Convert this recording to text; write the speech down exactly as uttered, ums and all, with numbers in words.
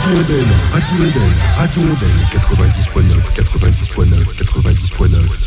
Radio Modèle, Radio Modèle, Radio Modèle, quatre-vingt-dix point neuf, quatre-vingt-dix point neuf, quatre-vingt-dix point neuf.